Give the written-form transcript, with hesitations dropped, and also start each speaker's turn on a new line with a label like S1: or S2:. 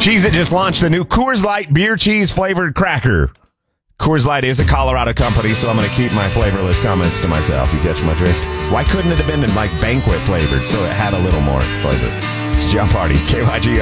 S1: Cheez-It just launched the new Coors Light beer cheese flavored cracker. Coors Light is a Colorado company, so I'm going to keep my flavorless comments to myself. You catch my drift? Why couldn't it have been like banquet flavored so it had a little more flavor? It's John Party, KYGO.